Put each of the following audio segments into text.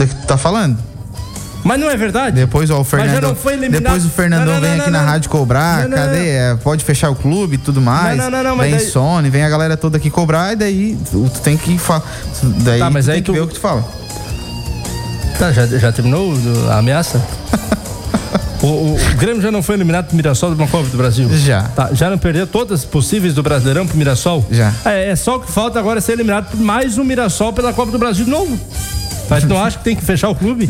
tá falando? Mas não é verdade? Depois o Fernandão, depois o Fernandão vem aqui na rádio cobrar. Cadê? Pode fechar o clube e tudo mais. Vem daí... Sony, vem a galera toda aqui cobrar e daí tu tem que falar. Daí tá, mas tu aí tem que ver o que tu fala. Tá, já terminou a ameaça? O Grêmio já não foi eliminado pro Mirassol de uma Copa do Brasil? Já. Tá, já não perdeu todas as possíveis do Brasileirão pro Mirassol? Já. É só o que falta agora ser eliminado por mais um Mirassol pela Copa do Brasil de novo. Mas não acha que tem que fechar o clube?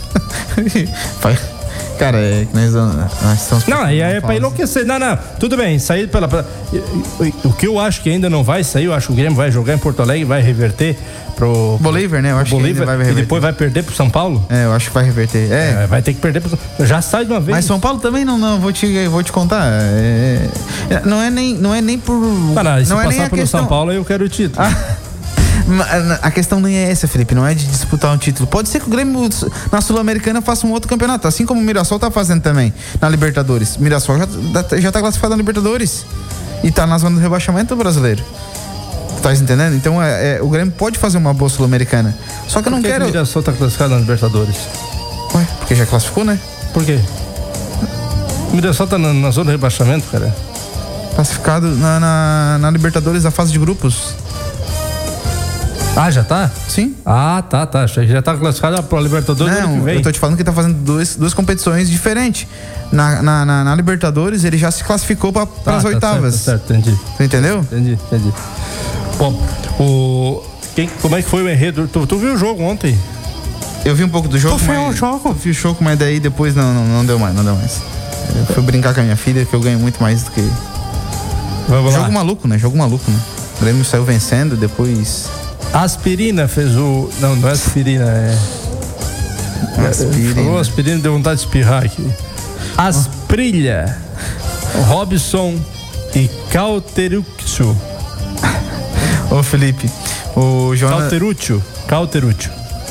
Cara, é que nós estamos... Não, aí é pra enlouquecer. Não, tudo bem, sair o que eu acho que ainda não vai sair, eu acho que o Grêmio vai jogar em Porto Alegre, vai reverter pro Bolívar, né? Eu acho Bolívar, que vai reverter. E depois vai perder pro São Paulo? Eu acho que vai reverter. Vai ter que perder pro... Já sai de uma vez. Mas São Paulo também não vou te contar. Não é nem por... Se não passar pelo São Paulo, eu quero o título. A questão nem é essa, Felipe, não é de disputar um título. Pode ser que o Grêmio na Sul-Americana faça um outro campeonato, assim como o Mirassol tá fazendo também na Libertadores. Mirassol já tá classificado na Libertadores e tá na zona do rebaixamento brasileiro. Tá entendendo? Então o Grêmio pode fazer uma boa Sul-Americana. Só que eu não quero... Por que o Mirassol tá classificado na Libertadores? Ué, porque já classificou, né? Por quê? O Mirassol tá na zona do rebaixamento, cara. Classificado na Libertadores da fase de grupos. Ah, já tá? Sim. Ah, tá. Achei que já tá classificado pra Libertadores. Não, eu tô te falando que tá fazendo duas competições diferentes. Na Libertadores ele já se classificou para as oitavas. Certo, entendi. Tu entendeu? Entendi. Bom, como é que foi o enredo? Tu viu o jogo ontem? Eu vi um pouco do jogo, eu vi o jogo, mas daí depois não deu mais. Eu fui brincar com a minha filha, que eu ganho muito mais do que... Jogo maluco, né? O Grêmio saiu vencendo, depois... Aspirina fez o... Não é aspirina, é... Aspirina. Aspirina, deu vontade de espirrar aqui. Asprilha, Robson e Cauteruccio. Ô Felipe, o Jonas... Cauteruccio.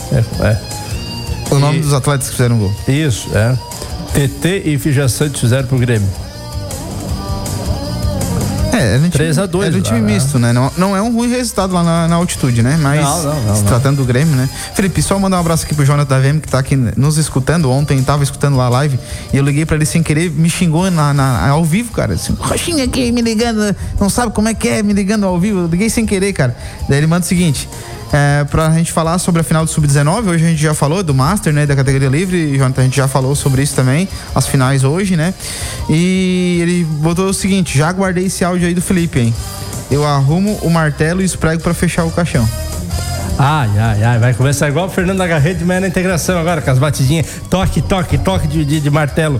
O nome dos atletas que fizeram gol. Isso, TT e Fija Santos fizeram pro Grêmio. 3-2. É do time misto, né? Não é um ruim resultado lá na altitude, né? Mas se tratando do Grêmio, né? Felipe, só mandar um abraço aqui pro Jonas da VM, que tá aqui nos escutando. Ontem tava escutando lá a live e eu liguei pra ele sem querer, me xingou ao vivo, cara. Assim, Roxinha aqui me ligando, não sabe como é que é me ligando ao vivo. Eu liguei sem querer, cara. Daí ele manda o seguinte: pra gente falar sobre a final do Sub-19, hoje a gente já falou do Master, né, da categoria livre, Jonathan, a gente já falou sobre isso também, as finais hoje, né, e ele botou o seguinte: já guardei esse áudio aí do Felipe, hein, eu arrumo o martelo e esprego pra fechar o caixão. Ai, vai começar igual o Fernando Agarredo de manhã na integração agora, com as batidinhas, toque de martelo.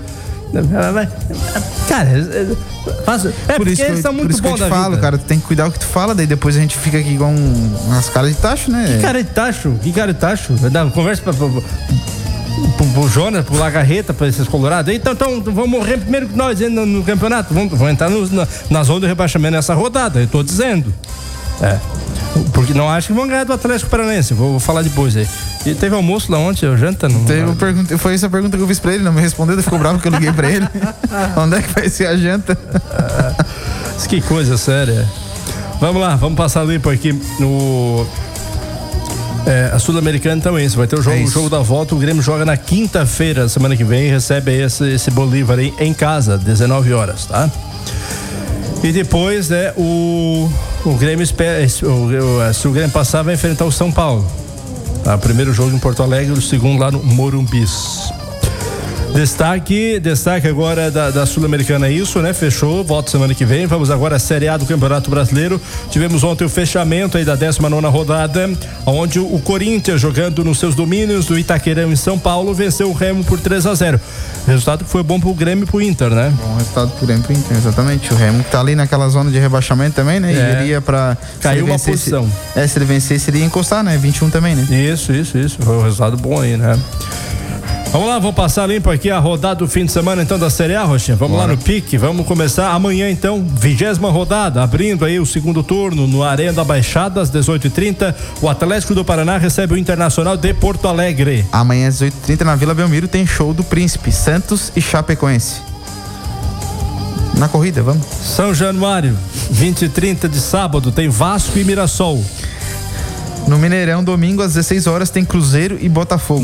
Cara, porque eles são muito bons da vida. Falo, cara, tu tem que cuidar o que tu fala, daí depois a gente fica aqui igual umas caras de tacho, né? Que cara de tacho? Conversa pro Jonas, pro Lagarreta, pra esses colorados. Então vamos morrer primeiro que nós no campeonato. Vamos entrar na zona do rebaixamento nessa rodada, eu tô dizendo. Porque não acho que vão ganhar do Atlético Paranaense. Vou falar depois aí. E teve almoço lá ontem, janta? Foi essa a pergunta que eu fiz pra ele, não me respondeu, ficou bravo que eu liguei pra ele. Onde é que vai ser a janta? Que coisa séria. Vamos lá, vamos passar limpo aqui no... a Sul-Americana também, você vai ter o jogo da volta. O Grêmio joga na quinta-feira, semana que vem, recebe esse Bolívar aí em casa, 19 horas, tá? E depois, o Grêmio espera, se o Grêmio passar, vai enfrentar o São Paulo. Tá? Primeiro jogo em Porto Alegre, o segundo lá no Morumbis. Destaque agora da Sul-Americana, isso, né? Fechou, volta semana que vem. Vamos agora à Série A do Campeonato Brasileiro. Tivemos ontem o fechamento aí da 19ª rodada, onde o Corinthians, jogando nos seus domínios do Itaquerão em São Paulo, venceu o Remo por 3-0. Resultado que foi bom pro Grêmio e pro Inter, né? Bom resultado pro Grêmio e pro Inter, exatamente. O Remo que tá ali naquela zona de rebaixamento também, né? E iria pra... Caiu uma posição. Se ele vencesse, ele ia encostar, né? 21 também, né? Isso. Foi um resultado bom aí, né? Vamos lá, vamos passar limpo aqui a rodada do fim de semana então da Série A, Rochinha. Vamos lá no pique, vamos começar amanhã então, 20ª rodada, abrindo aí o segundo turno no Arena da Baixada às 18h30. O Atlético do Paraná recebe o Internacional de Porto Alegre. Amanhã às 18h30 na Vila Belmiro tem show do Príncipe, Santos e Chapecoense. Na corrida, vamos. São Januário, 20h30 de sábado, tem Vasco e Mirassol. No Mineirão, domingo às 16 horas tem Cruzeiro e Botafogo.